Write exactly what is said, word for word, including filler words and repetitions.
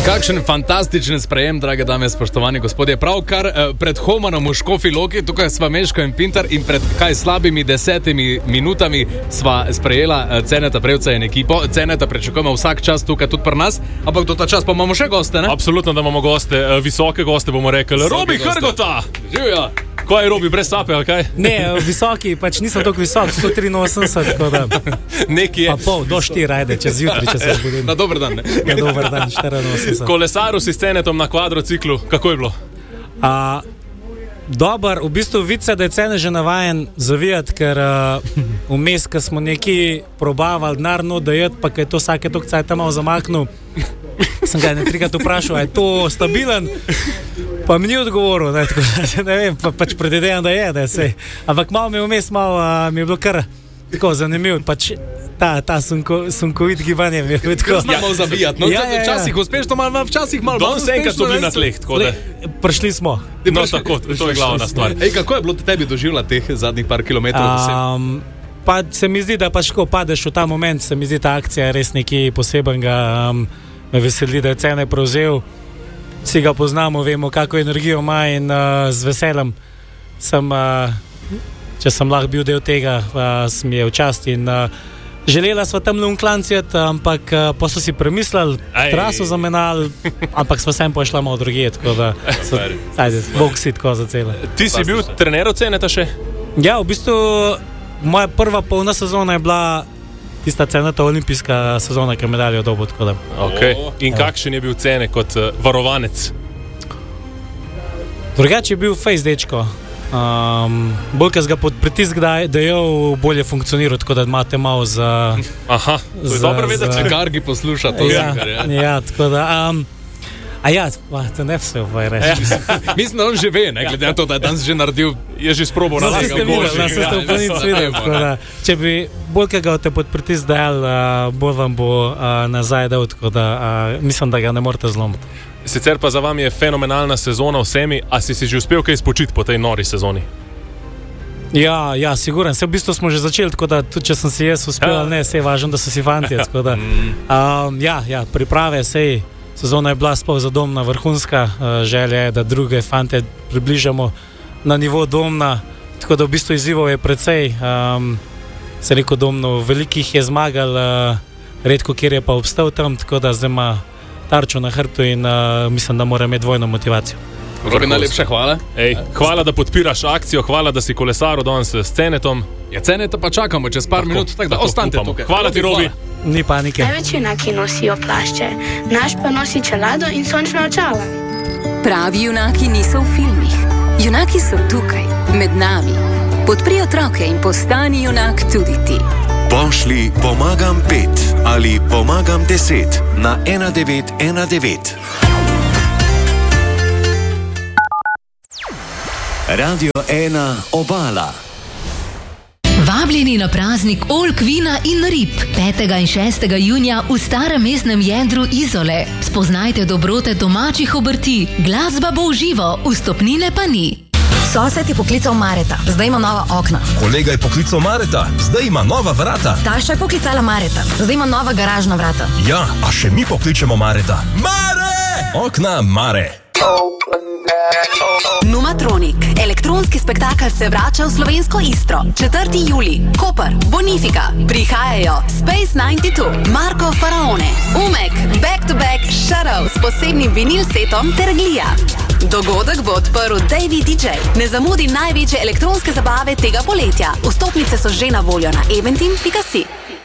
Kakšen fantastičen sprejem, drage dame, spoštovani gospodje. Pravkar pred Homanom v Škofji Loki, tukaj sva Meško in Pintar in pred kaj slabimi desetimi minutami sva sprejela Ceneta Prevca in ekipo. Ceneta pričakujemo vsak čas tukaj tudi pri nas, ampak do ta čas pa imamo še goste, ne? Absolutno, da imamo goste, visoke goste bomo rekli. Visoke Robi goste. Hrgota! Živjo! Kaj je Robi, brez sape, ali kaj? Ne, visoki, pač nisem toliko visok, sto triinosemdeset, tako da. Nekje je. Pa pol, do štiri, ajde, čez jutri, če se zbudim. Na dober dan, ne? Na dober dan, štiriinosemdeset. Kolesaru si s Cenetom na kvadrociklu, kako je bilo? A, dober, v bistvu vice, da je Cene že navajen zavijati, ker vmes, ko smo neki probavali narno dajeti, pa ko je to vsake tok cajt malo zamaknil, sem ga ne trikrat vprašal, je to stabilen? Pa mi ni odgovoril, ne, tako, ne vem, pa, pač predvidevam, da je, da je vse. Ampak malo mi je vmes, malo a, mi je bilo kar tako zanimivo, pač ta, ta sunko, sunkovit gibanje mi je bilo tako. Znamo zavijati, no, ja, ja, ja. Včasih uspešno, malo, včasih malo Danes uspešno. enkrat so bili na tleh, tako da. Prišli smo. No, tako, to je glavna stvar. Ej, kako je bilo tebi doživljati teh zadnjih par kilometrov? Um, pa se mi zdi, da pač ko padeš v ta moment, se mi zdi ta akcija res nekaj posebenega. Um, me veseli, da je Cene prevzel. Vsi ga poznamo, vemo, kako energijo ima in uh, z veseljem sem, uh, če sem lahko bil del tega, uh, sem je v čast in uh, želela sva tam lunklancjet, ampak uh, pa so si premislili, traso zamenjali, ampak sva sem pošla malo drugje, tako da so, ajde, bog si tako za celo. Ti si bil trener Ceneta še? Ja, v bistvu moja prva polna sezona je bila tista Ceneta olimpijska sezona, ki je medaljo dobil, tako da. Okay. In ja. Kakšen je bil Cene kot uh, varovanec? Drugače je bil fejs dečko. Um, bolj, ko ga pod pritisk dajal, bolje funkcioniral, tako da imate malo za... Aha, to je dobro vedeti, če Gargi posluša to. Ja, ja, tako da... Um, a ja, to ne vse vaj reči. Mislim, da on že ve, ne, glede na to, da je danes že naredil, je že sprobal na tega božjega. Na sesto planic videl, tako da, če bi bolj, ko ga te pod pritisk dajal, uh, bolj vam bo uh, nazaj dal, tako da uh, mislim, da ga ne morete zlomiti. Sicer pa za vami je fenomenalna sezona vsemi, a si si že uspel kaj spočiti po tej nori sezoni? Ja, ja, siguren. Se v bistvu smo že začeli, tako da tudi če sem si jaz uspel, ja. Ne, se je važno, da so si fantje, tako da. Um, ja, ja, priprave, sej, sezona je bila sploh za Domna vrhunska, uh, želja je, da druge fante približamo na nivo Domna, tako da v bistvu izzivov je precej. Um, se rekel Domno, velikih je zmagal, uh, redko kjer je pa obstal tam, tako da zdaj ima tarčo na hrbtu in uh, mislim, da mora imeti dvojno motivacijo. Robi, najlepša hvala. Ej, hvala, da podpiraš akcijo, hvala, da si kolesaril danes s Cenetom. Ja, Ceneta pa čakamo čez par tako, minut, tako da ostanite tukaj. Hvala ti, Robi. Ni panike. Največ junaki nosijo plašče, naš pa nosi čelado in sončna očala. Pravi junaki niso v filmih. Junaki so tukaj, med nami. Podpri otroke in postani junak tudi ti. Pošli pomagam pet ali pomagam deset na ena devet ena devet. Radio ena Obala. Vabljeni na praznik oljk, vina in rib petega in šestega junija v starem mestnem jedru Izole. Spoznajte dobrote domačih obrti, glasba bo v živo, vstopnine pa ni. Sosed je poklical Mareta, zdaj ima nova okna. Kolega je poklical Mareta, zdaj ima nova vrata. Tašča je poklicala Mareta, zdaj ima nova garažna vrata. Ja, a še mi pokličemo Mareta. Mare! Okna Mare. Numatronik, elektronski spektakel se vrača v slovensko Istro. četrti julij, Koper, Bonifika, prihajajo Space devetdeset dva, Marko Faraone, Umek, Back to Back, Shadow s posebnim vinil setom ter Glija. Dogodek bo odprl Davey D J. Ne zamudi največje elektronske zabave tega poletja. Vstopnice so že na voljo na eventim pika si.